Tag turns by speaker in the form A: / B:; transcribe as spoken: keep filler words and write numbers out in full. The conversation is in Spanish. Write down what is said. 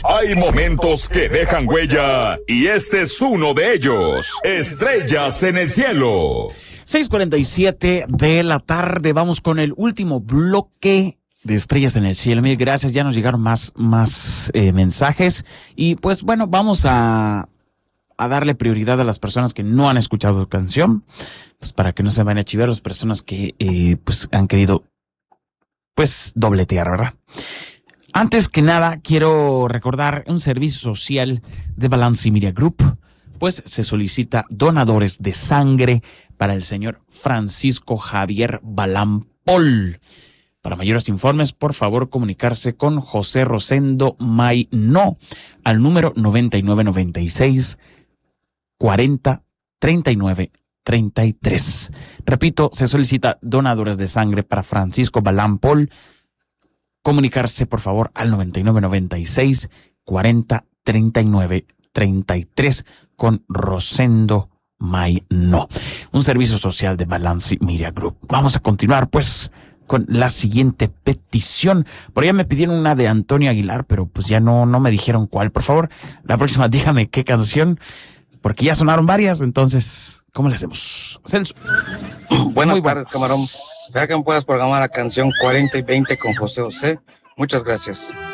A: Hay momentos que dejan huella y este es uno de ellos. Estrellas en el cielo.
B: seis cuarenta y siete de la tarde. Vamos con el último bloque de Estrellas en el cielo. Mil gracias. Ya nos llegaron más, más eh, mensajes. Y pues bueno, vamos a, a darle prioridad a las personas que no han escuchado la canción. Pues para que no se vayan a chivar las personas que eh, pues han querido pues dobletear, ¿verdad? Antes que nada, quiero recordar un servicio social de Balance Media Group, pues se solicita donadores de sangre para el señor Francisco Javier Balán Pol. Para mayores informes, por favor, comunicarse con José Rosendo Maynó al número noventa y nueve noventa y seis cuarenta treinta y nueve treinta y tres. Repito, se solicita donadores de sangre para Francisco Balán Pol. Comunicarse, por favor, al noventa y nueve noventa y seis cuarenta treinta y nueve treinta y tres con Rosendo Maynó. Un servicio social de Balance Media Group. Vamos a continuar, pues, con la siguiente petición. Por allá me pidieron una de Antonio Aguilar, pero pues ya no, no me dijeron cuál. Por favor, la próxima dígame qué canción, porque ya sonaron varias, entonces, ¿cómo le hacemos? Celso.
C: Buenas Muy tardes, camarón. ¿Será que me puedas programar la canción cuarenta y veinte con José José? Muchas gracias.